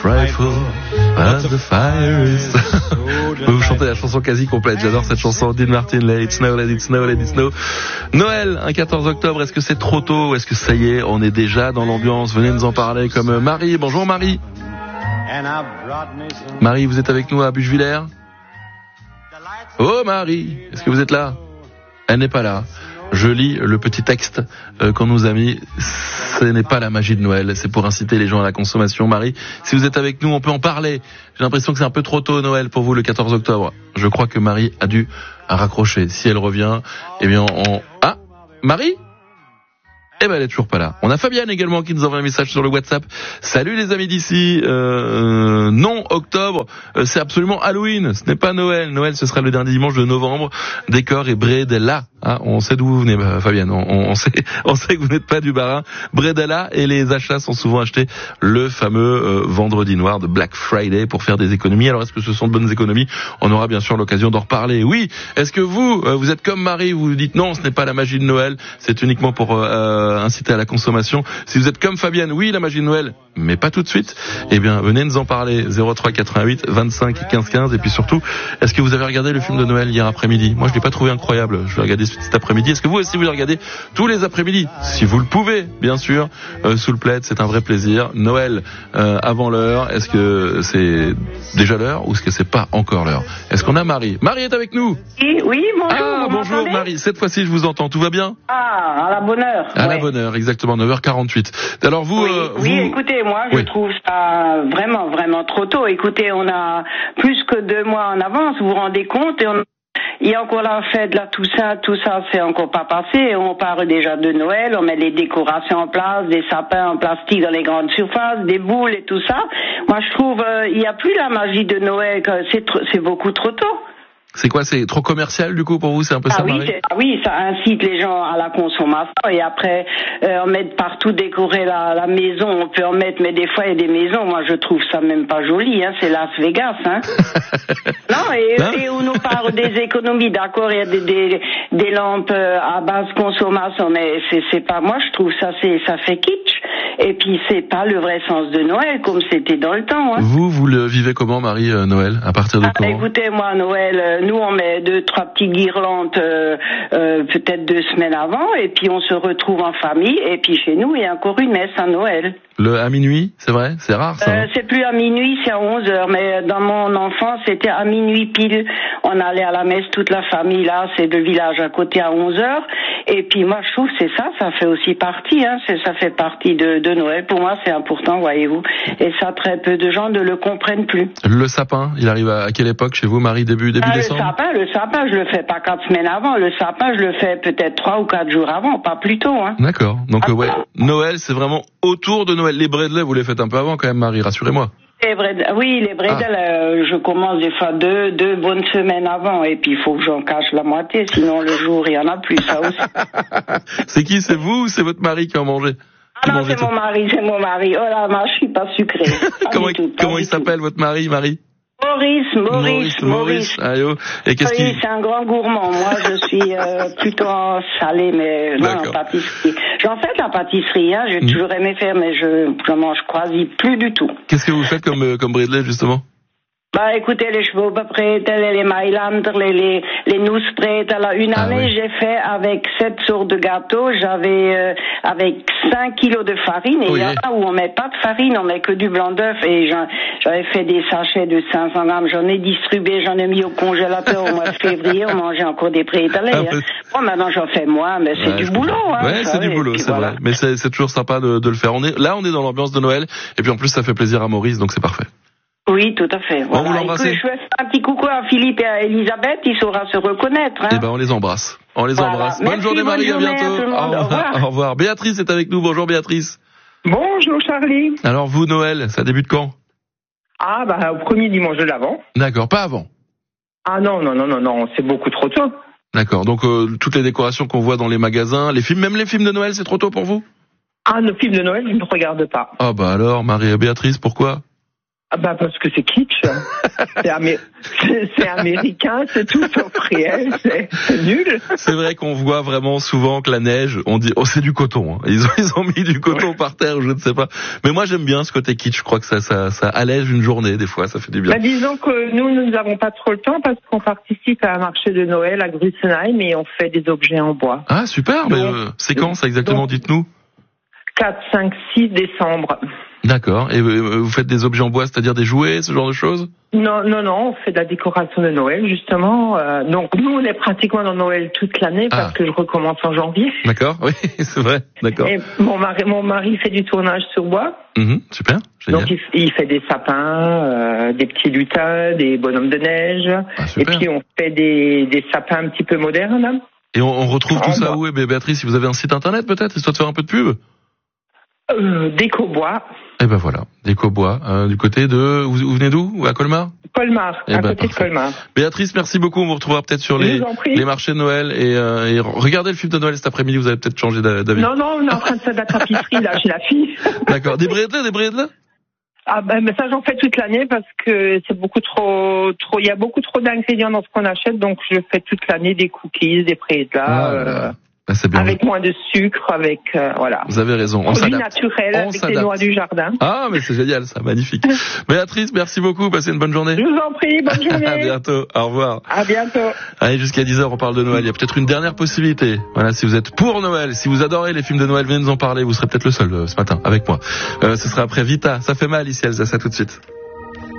frightful, but the fire is... Vous chantez la chanson quasi complète, j'adore cette chanson. Dean Martin, Let It Snow, Let It Snow, Let It Snow. Noël, un 14 octobre, est-ce que c'est trop tôt? Est-ce que ça y est, on est déjà dans l'ambiance? Venez nous en parler comme Marie. Bonjour Marie. Marie, vous êtes avec nous à Buchevillers? Oh Marie, est-ce que vous êtes là? Elle n'est pas là. Je lis le petit texte qu'on nous a mis. Ce n'est pas la magie de Noël, c'est pour inciter les gens à la consommation. Marie, si vous êtes avec nous, on peut en parler. J'ai l'impression que c'est un peu trop tôt Noël pour vous le 14 octobre. Je crois que Marie a dû raccrocher. Si elle revient, eh bien on... Ah, Marie? Eh ben elle est toujours pas là. On a Fabienne également qui nous envoie un message sur le WhatsApp. Salut les amis d'ici. Non, octobre, c'est absolument Halloween. Ce n'est pas Noël. Noël, ce sera le dernier dimanche de novembre. Décor et Bredella. Ah, on sait d'où vous venez, Fabienne. On sait que vous n'êtes pas du Bas-Rhin. Bredella, et les achats sont souvent achetés le fameux vendredi noir de Black Friday pour faire des économies. Alors est-ce que ce sont de bonnes économies? On aura bien sûr l'occasion d'en reparler. Oui. Est-ce que vous êtes comme Marie, vous dites non, ce n'est pas la magie de Noël. C'est uniquement pour inciter à la consommation. Si vous êtes comme Fabienne, oui, la magie de Noël, mais pas tout de suite, eh bien, venez nous en parler. 03 88 25 15 15. Et puis surtout, est-ce que vous avez regardé le film de Noël hier après-midi? Moi, je l'ai pas trouvé incroyable. Je l'ai regardé cet après-midi. Est-ce que vous aussi vous le regardez tous les après-midi? Si vous le pouvez, bien sûr, sous le plaid, c'est un vrai plaisir. Noël avant l'heure. Est-ce que c'est déjà l'heure ou est-ce que c'est pas encore l'heure? Est-ce qu'on a Marie? Marie est avec nous. Oui, bonjour. Ah, bonjour Marie. Cette fois-ci, je vous entends. Tout va bien? Ah, à la bonne heure. À la bonne heure, exactement, 9h48. Alors vous... Oui, écoutez, moi, je trouve ça vraiment, vraiment trop tôt. Écoutez, on a plus que 2 mois en avance, vous vous rendez compte, et il y a encore la fête de la Toussaint, tout ça, c'est encore pas passé. On parle déjà de Noël, on met les décorations en place, des sapins en plastique dans les grandes surfaces, des boules et tout ça. Moi, je trouve, il n'y a plus la magie de Noël, c'est beaucoup trop tôt. C'est quoi, c'est trop commercial du coup pour vous, c'est un peu ça, Marie? Oui, ça incite les gens à la consommation et après on met partout décorer la maison, on peut en mettre, mais des fois il y a des maisons, moi je trouve ça même pas joli, hein, c'est Las Vegas, hein. Non, et on nous parle des économies, d'accord, il y a des lampes à basse consommation, mais c'est pas, moi je trouve ça fait kitsch. Et puis c'est pas le vrai sens de Noël comme c'était dans le temps. Hein. Vous le vivez comment, Marie, Noël? À partir de quand? Écoutez, moi, Noël, nous on met 2-3 petites guirlandes peut-être 2 semaines avant, et puis on se retrouve en famille, et puis chez nous il y a encore une messe à Noël. À minuit, c'est vrai? C'est rare ça? C'est plus à minuit, c'est à 11h, mais dans mon enfance c'était à minuit pile. On allait à la messe toute la famille, là c'est le village à côté à 11h, et puis moi je trouve que ça fait aussi partie, hein, ça fait partie de Noël. Pour moi c'est important, voyez-vous, et ça très peu de gens ne le comprennent plus. Le sapin, il arrive à quelle époque chez vous, Marie? Début décembre? Le sapin je le fais pas 4 semaines avant, le sapin je le fais peut-être 3 ou 4 jours avant, pas plus tôt, hein. D'accord, donc Noël c'est vraiment autour de Noël. Les bredels, vous les faites un peu avant quand même, Marie, rassurez-moi. Les bredels, je commence des fois 2 bonnes semaines avant, et puis il faut que j'en cache la moitié, sinon le jour il y en a plus, ça aussi. C'est qui, c'est vous ou c'est votre mari qui en mangeait? Ah non, c'est mon mari. Oh là, moi je suis pas sucrée. Comment il s'appelle votre mari, Marie? Maurice. Aïe, et qu'est-ce qu'il... c'est un grand gourmand. Moi, je suis plutôt salé, mais non, en pâtisserie. J'en fais de la pâtisserie, hein. J'ai toujours aimé faire, mais je mange quasi plus du tout. Qu'est-ce que vous faites comme bredel, justement? Bah, écoutez, les chevaux prêtes, les Mailander, les nousses prêtes. Alors, une année, j'ai fait avec 7 sortes de gâteaux. J'avais, avec 5 kilos de farine. Et il y en a où on met pas de farine, on met que du blanc d'œuf. Et j'avais fait des sachets de 500 grammes. J'en ai distribué, j'en ai mis au congélateur au mois de février. On mangeait encore des préétalés. Bon, maintenant, j'en fais moins, mais c'est du boulot, hein. Ouais, c'est du boulot, c'est vrai. Mais c'est toujours sympa de le faire. On est dans l'ambiance de Noël. Et puis, en plus, ça fait plaisir à Maurice, donc c'est parfait. Oui, tout à fait. Voilà. Bon, vous l'embrassez. Je fais un petit coucou à Philippe et à Elisabeth, il saura se reconnaître. Hein. Eh ben, on les embrasse. Embrasse. Bonne journée, Marie, à bientôt. Au revoir. Béatrice est avec nous. Bonjour, Béatrice. Bonjour, Charlie. Alors, vous, Noël, ça débute quand? Ah, bah, au premier dimanche de l'Avent. D'accord, pas avant. Ah non, c'est beaucoup trop tôt. D'accord, donc toutes les décorations qu'on voit dans les magasins, les films, même les films de Noël, c'est trop tôt pour vous? Ah, le film de Noël, je ne regarde pas. Ah bah alors, Marie et Béatrice, pourquoi? Ah bah parce que c'est kitsch. C'est américain, c'est tout sauf réel, c'est nul. C'est vrai qu'on voit vraiment souvent que la neige, on dit, oh, c'est du coton. Hein. Ils ont mis du coton par terre, je ne sais pas. Mais moi, j'aime bien ce côté kitsch. Je crois que ça allège une journée, des fois, ça fait du bien. Bah, disons que nous n'avons pas trop le temps parce qu'on participe à un marché de Noël à Grussenheim et on fait des objets en bois. Ah, super. Mais c'est quand, ça exactement? Dites-nous. 4, 5, 6 décembre. D'accord. Et vous faites des objets en bois, c'est-à-dire des jouets, ce genre de choses? Non, on fait de la décoration de Noël, justement. Donc, nous, on est pratiquement dans Noël toute l'année parce que je recommence en janvier. D'accord, oui, c'est vrai, d'accord. Et mon mari fait du tournage sur bois. Super, génial. Donc, il fait des sapins, des petits lutins, des bonhommes de neige. Et puis, on fait des sapins un petit peu modernes. Et on retrouve tout ça où? Béatrice, si vous avez un site internet, peut-être, histoire de faire un peu de pub? Décobois. Et ben voilà, Décobois, du côté de... Vous venez d'où? À Colmar? Colmar, à côté de Colmar. Béatrice, merci beaucoup. On vous retrouvera peut-être sur les marchés de Noël et regardez le film de Noël cet après-midi. Vous allez peut-être changer d'avis. Non, on est en train de faire de la tapisserie là chez la fille. D'accord. Des brédles. Ah mais ça j'en fais toute l'année parce que c'est beaucoup trop. Il y a beaucoup trop d'ingrédients dans ce qu'on achète, donc je fais toute l'année des cookies, des brédles. C'est bien. Avec moins de sucre, avec voilà. Vous avez raison. On produit s'adapte. naturel avec des noix du jardin. Ah mais c'est génial, ça, magnifique. Béatrice, merci beaucoup. Passez une bonne journée. Je vous en prie, bonne journée. À bientôt. Au revoir. À bientôt. Allez, jusqu'à 10h, on parle de Noël. Il y a peut-être une dernière possibilité. Voilà, si vous êtes pour Noël, si vous adorez les films de Noël, venez nous en parler. Vous serez peut-être le seul ce matin avec moi. Ce sera après Vita. Ça fait mal ici, Elsa. Ça tout de suite.